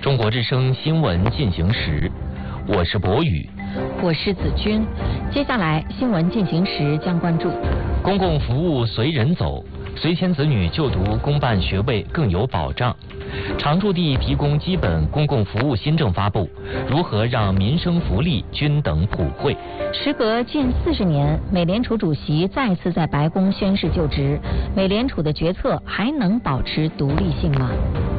中国之声新闻进行时，我是博宇， 我是子君。接下来新闻进行时将关注： 公共服务随人走，随迁子女就读公办学位更有保障；常住地提供基本公共服务新政发布，如何让民生福利均等普惠？ 时隔近40年，美联储主席再次在白宫宣誓就职，美联储的决策还能保持独立性吗？